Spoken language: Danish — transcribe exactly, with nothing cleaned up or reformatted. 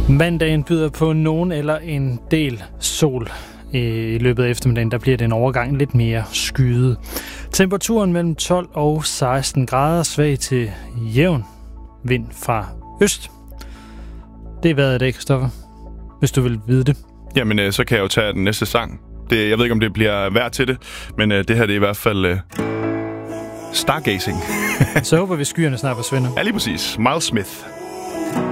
Mandagen byder på nogen eller en del sol. I løbet af eftermiddagen, der bliver den overgang lidt mere skyet. Temperaturen mellem tolv og seksten grader, svag til jævn vind fra øst. Det er vejret i dag, Christoffer, hvis du vil vide det. Jamen, øh, så kan jeg jo tage den næste sang. Det, jeg ved ikke, om det bliver værd til det, men øh, det her det er i hvert fald øh, Stargazing. Så håber vi, skyerne snart forsvinder. Ja, lige præcis. Miles Smith.